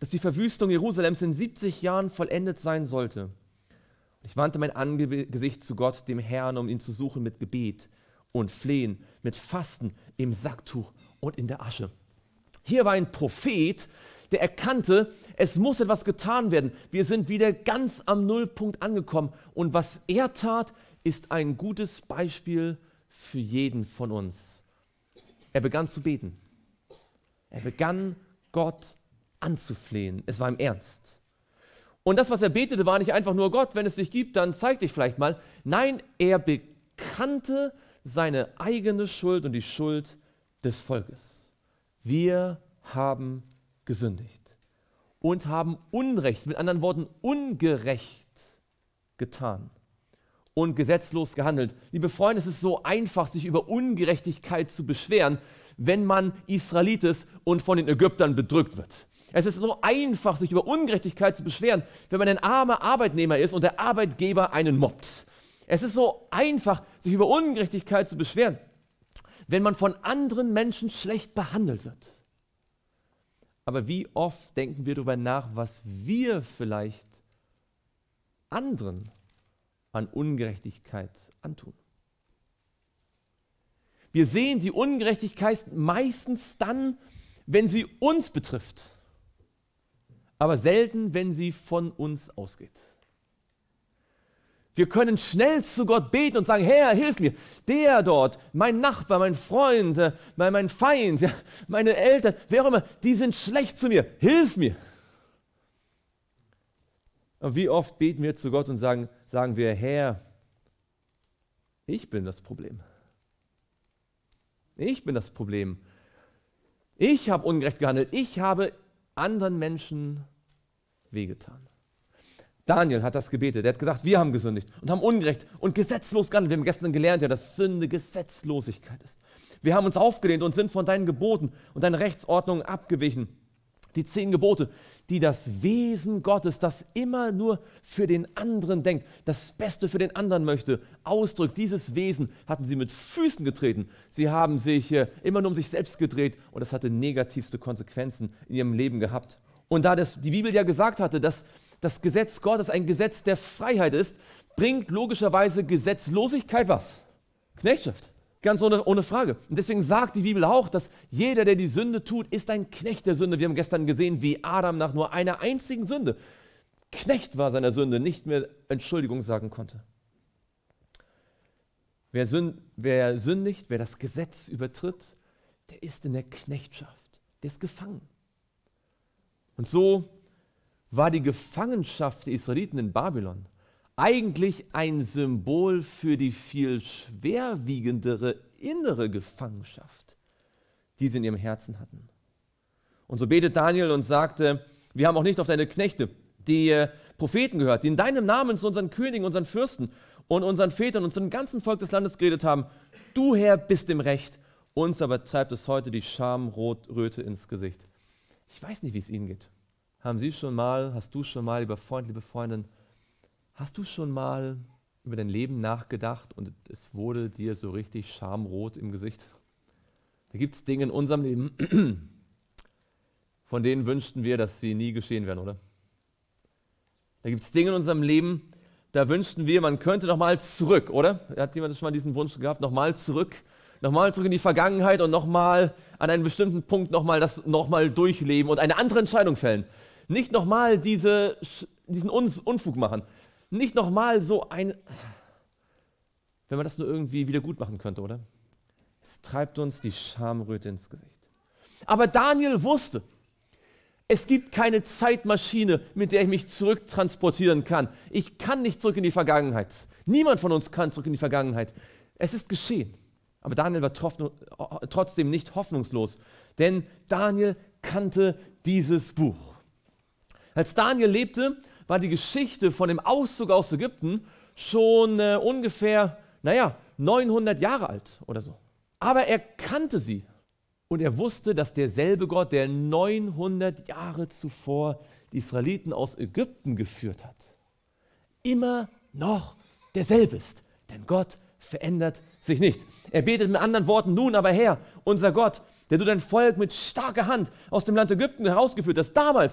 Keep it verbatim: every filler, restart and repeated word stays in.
dass die Verwüstung Jerusalems in siebzig Jahren vollendet sein sollte. Ich wandte mein Angesicht zu Gott, dem Herrn, um ihn zu suchen mit Gebet und Flehen, mit Fasten im Sacktuch und in der Asche. Hier war ein Prophet, der erkannte, es muss etwas getan werden. Wir sind wieder ganz am Nullpunkt angekommen. Und was er tat, ist ein gutes Beispiel für jeden von uns. Er begann zu beten. Er begann, Gott anzuflehen. Es war ihm ernst. Und das, was er betete, war nicht einfach nur: Gott, wenn es dich gibt, dann zeig dich vielleicht mal. Nein, er bekannte seine eigene Schuld und die Schuld des Volkes. Wir haben gesündigt und haben Unrecht, mit anderen Worten ungerecht getan und gesetzlos gehandelt. Liebe Freunde, es ist so einfach, sich über Ungerechtigkeit zu beschweren, wenn man Israelit ist und von den Ägyptern bedrückt wird. Es ist so einfach, sich über Ungerechtigkeit zu beschweren, wenn man ein armer Arbeitnehmer ist und der Arbeitgeber einen mobbt. Es ist so einfach, sich über Ungerechtigkeit zu beschweren, wenn man von anderen Menschen schlecht behandelt wird. Aber wie oft denken wir darüber nach, was wir vielleicht anderen an Ungerechtigkeit antun? Wir sehen die Ungerechtigkeit meistens dann, wenn sie uns betrifft, aber selten, wenn sie von uns ausgeht. Wir können schnell zu Gott beten und sagen: Herr, hilf mir. Der dort, mein Nachbar, mein Freund, äh, mein, mein Feind, ja, meine Eltern, wer auch immer, die sind schlecht zu mir. Hilf mir. Und wie oft beten wir zu Gott und sagen, sagen wir: Herr, ich bin das Problem. Ich bin das Problem. Ich habe ungerecht gehandelt. Ich habe anderen Menschen wehgetan. Daniel hat das gebetet. Er hat gesagt, wir haben gesündigt und haben ungerecht und gesetzlos gehandelt. Wir haben gestern gelernt, ja, dass Sünde Gesetzlosigkeit ist. Wir haben uns aufgelehnt und sind von deinen Geboten und deinen Rechtsordnungen abgewichen. Die zehn Gebote, die das Wesen Gottes, das immer nur für den anderen denkt, das Beste für den anderen möchte, ausdrückt. Dieses Wesen hatten sie mit Füßen getreten. Sie haben sich äh, immer nur um sich selbst gedreht und das hatte negativste Konsequenzen in ihrem Leben gehabt. Und da das, die Bibel ja gesagt hatte, dass das Gesetz Gottes ein Gesetz der Freiheit ist, bringt logischerweise Gesetzlosigkeit was? Knechtschaft. Ganz ohne, ohne Frage. Und deswegen sagt die Bibel auch, dass jeder, der die Sünde tut, ist ein Knecht der Sünde. Wir haben gestern gesehen, wie Adam nach nur einer einzigen Sünde Knecht war seiner Sünde, nicht mehr Entschuldigung sagen konnte. Wer, sünd, wer sündigt, wer das Gesetz übertritt, der ist in der Knechtschaft. Der ist gefangen. Und so war die Gefangenschaft der Israeliten in Babylon eigentlich ein Symbol für die viel schwerwiegendere innere Gefangenschaft, die sie in ihrem Herzen hatten. Und so betet Daniel und sagte: Wir haben auch nicht auf deine Knechte, die äh, Propheten gehört, die in deinem Namen zu unseren Königen, unseren Fürsten und unseren Vätern und zum ganzen Volk des Landes geredet haben. Du, Herr, bist im Recht, uns aber treibt es heute die Schamröte ins Gesicht. Ich weiß nicht, wie es Ihnen geht. Haben Sie schon mal, hast du schon mal, lieber Freund, liebe Freundin, hast du schon mal über dein Leben nachgedacht und es wurde dir so richtig schamrot im Gesicht? Da gibt es Dinge in unserem Leben, von denen wünschten wir, dass sie nie geschehen werden, oder? Da gibt es Dinge in unserem Leben, da wünschten wir, man könnte nochmal zurück, oder? Hat jemand schon mal diesen Wunsch gehabt, nochmal zurück? Nochmal zurück in die Vergangenheit und nochmal an einem bestimmten Punkt nochmal das nochmal durchleben und eine andere Entscheidung fällen. Nicht nochmal diese, diesen Unfug machen. Nicht nochmal so ein, wenn man das nur irgendwie wieder gut machen könnte, oder? Es treibt uns die Schamröte ins Gesicht. Aber Daniel wusste, es gibt keine Zeitmaschine, mit der ich mich zurücktransportieren kann. Ich kann nicht zurück in die Vergangenheit. Niemand von uns kann zurück in die Vergangenheit. Es ist geschehen. Aber Daniel war trotzdem nicht hoffnungslos, denn Daniel kannte dieses Buch. Als Daniel lebte, war die Geschichte von dem Auszug aus Ägypten schon äh, ungefähr, naja, neunhundert Jahre alt oder so. Aber er kannte sie und er wusste, dass derselbe Gott, der neunhundert Jahre zuvor die Israeliten aus Ägypten geführt hat, immer noch derselbe ist. Denn Gott verändert sich nicht. Er betet mit anderen Worten: Nun aber Herr, unser Gott, der du dein Volk mit starker Hand aus dem Land Ägypten herausgeführt hast, damals